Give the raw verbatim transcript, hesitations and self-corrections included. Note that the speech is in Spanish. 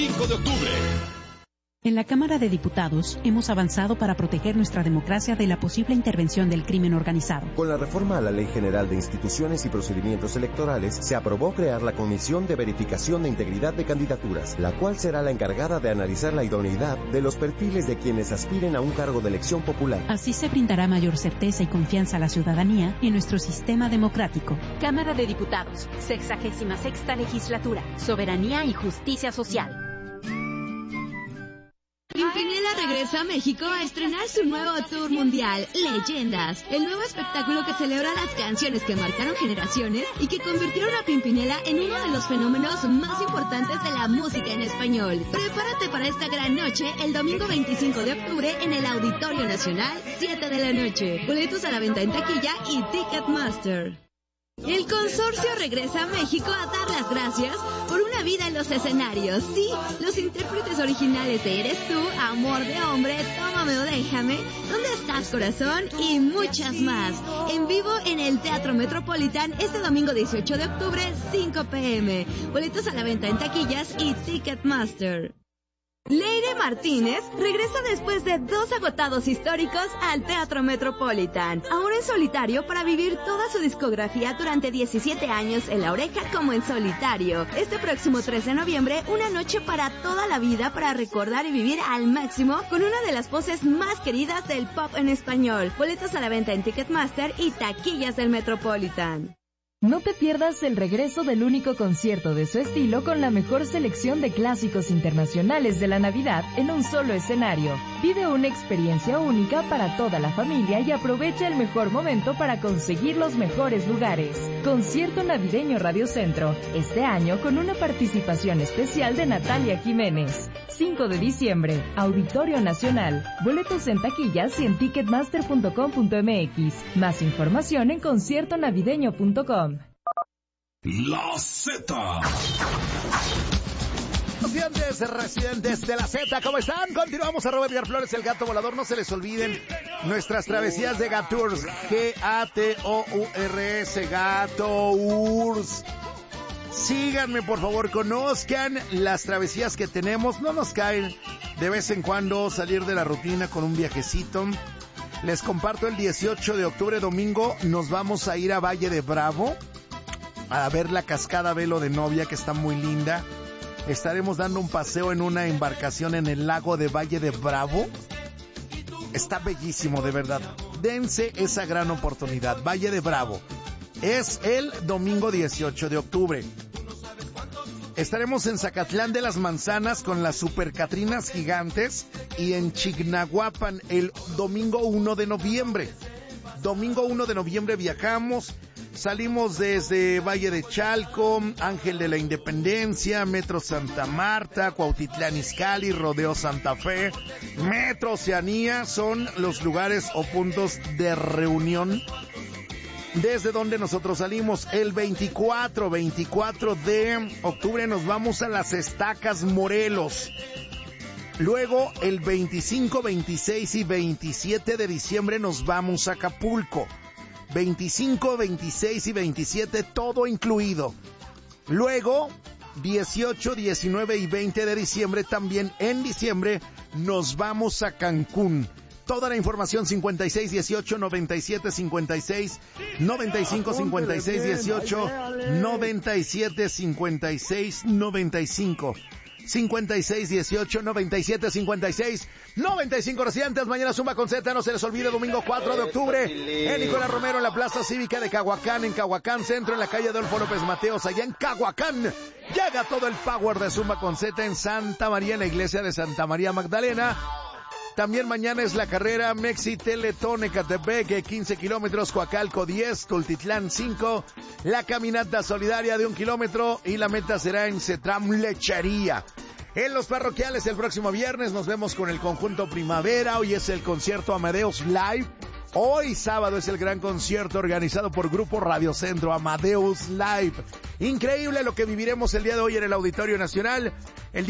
cinco de octubre. En la Cámara de Diputados hemos avanzado para proteger nuestra democracia de la posible intervención del crimen organizado. Con la reforma a la Ley General de Instituciones y Procedimientos Electorales, se aprobó crear la Comisión de Verificación de Integridad de Candidaturas, la cual será la encargada de analizar la idoneidad de los perfiles de quienes aspiren a un cargo de elección popular. Así se brindará mayor certeza y confianza a la ciudadanía y en nuestro sistema democrático. Cámara de Diputados, sexagésima sexta legislatura, soberanía y justicia social. Pimpinela regresa a México a estrenar su nuevo tour mundial, Leyendas, el nuevo espectáculo que celebra las canciones que marcaron generaciones y que convirtieron a Pimpinela en uno de los fenómenos más importantes de la música en español. Prepárate para esta gran noche el domingo veinticinco de octubre en el Auditorio Nacional, siete de la noche. Boletos a la venta en taquilla y Ticketmaster. El consorcio regresa a México a dar las gracias por una vida en los escenarios. Sí, los intérpretes originales de Eres Tú, Amor de Hombre, Tómame o Déjame, ¿Dónde estás, corazón? Y muchas más. En vivo en el Teatro Metropolitan este domingo dieciocho de octubre, cinco pe eme. Boletos a la venta en taquillas y Ticketmaster. Leire Martínez regresa después de dos agotados históricos al Teatro Metropolitan, ahora en solitario para vivir toda su discografía durante diecisiete años en La Oreja como en solitario. Este próximo tres de noviembre, una noche para toda la vida para recordar y vivir al máximo con una de las voces más queridas del pop en español. Boletos a la venta en Ticketmaster y taquillas del Metropolitan. No te pierdas el regreso del único concierto de su estilo con la mejor selección de clásicos internacionales de la Navidad en un solo escenario. Vive una experiencia única para toda la familia y aprovecha el mejor momento para conseguir los mejores lugares. Concierto Navideño Radio Centro, este año con una participación especial de Natalia Jiménez. cinco de diciembre, Auditorio Nacional. Boletos en taquillas y en ticketmaster punto com punto eme equis. Más información en concierto navideño punto com. La Z. Residentes, residentes de la Z, ¿cómo están? Continuamos a Robert Flores, el gato volador. No se les olviden nuestras travesías de Gatours. G A T O U R S, Gatours. Síganme, por favor, conozcan las travesías que tenemos. No nos caen de vez en cuando salir de la rutina con un viajecito. Les comparto el dieciocho de octubre, domingo, nos vamos a ir a Valle de Bravo a ver la cascada Velo de Novia, que está muy linda. Estaremos dando un paseo en una embarcación en el lago de Valle de Bravo. Está bellísimo, de verdad. Dense esa gran oportunidad. Valle de Bravo. Es el domingo dieciocho de octubre. Estaremos en Zacatlán de las Manzanas con las Supercatrinas Gigantes y en Chignahuapan el domingo uno de noviembre. Domingo uno de noviembre viajamos. Salimos desde Valle de Chalco, Ángel de la Independencia, Metro Santa Marta, Cuautitlán Izcalli, Rodeo Santa Fe, Metro Oceanía, son los lugares o puntos de reunión desde donde nosotros salimos. El veinticuatro de octubre nos vamos a Las Estacas, Morelos. Luego el veinticinco, veintiséis y veintisiete de diciembre nos vamos a Acapulco. veinticinco, veintiséis y veintisiete, todo incluido. Luego, dieciocho, diecinueve y veinte de diciembre, también en diciembre, nos vamos a Cancún. Toda la información cincuenta y seis dieciocho noventa y siete cincuenta y seis noventa y cinco cincuenta y seis dieciocho noventa y siete cincuenta y seis noventa y cinco cincuenta y seis dieciocho noventa y siete cincuenta y seis noventa y cinco. Residentes, mañana Zumba con Z, no se les olvide, domingo cuatro de octubre en Nicolás Romero, en la Plaza Cívica de Cahuacán, en Cahuacán Centro, en la calle Adolfo López Mateos, allá en Cahuacán. Llega todo el power de Zumba con Z en Santa María, en la iglesia de Santa María Magdalena. También mañana es la carrera Mexi Teletón Ecatepec, quince kilómetros, Coacalco diez, Tultitlán cinco, la caminata solidaria de un kilómetro y la meta será en Cetram Lechería. En los parroquiales el próximo viernes nos vemos con el conjunto Primavera. Hoy es el concierto Amadeus Live. Hoy sábado es el gran concierto organizado por Grupo Radio Centro, Amadeus Live. Increíble lo que viviremos el día de hoy en el Auditorio Nacional. El